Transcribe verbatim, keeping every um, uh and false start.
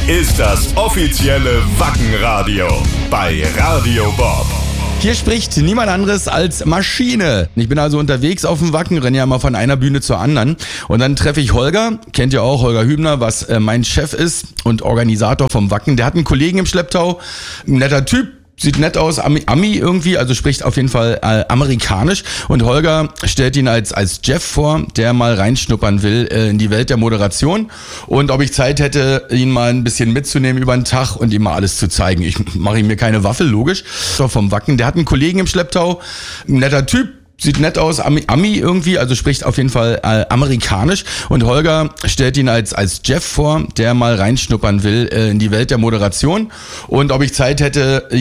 ist das offizielle Wackenradio bei Radio Bob. Hier spricht niemand anderes als Maschine. Ich bin also unterwegs auf dem Wacken, renne ja mal von einer Bühne zur anderen. Und dann treffe ich Holger, kennt ihr auch, Holger Hübner, was äh, mein Chef ist und Organisator vom Wacken. Der hat einen Kollegen im Schlepptau, ein netter Typ. Sieht nett aus, Ami, Ami irgendwie, also spricht auf jeden Fall äh, amerikanisch. Und Holger stellt ihn als als Jeff vor, der mal reinschnuppern will äh, in die Welt der Moderation. Und ob ich Zeit hätte, ihn mal ein bisschen mitzunehmen über den Tag und ihm mal alles zu zeigen. Ich mache ihm mir keine Waffel, logisch. So, vom Wacken. Der hat einen Kollegen im Schlepptau, ein netter Typ. Sieht nett aus, Ami, Ami irgendwie, also spricht auf jeden Fall äh, amerikanisch. Und Holger stellt ihn als als Jeff vor, der mal reinschnuppern will äh, in die Welt der Moderation. Und ob ich Zeit hätte,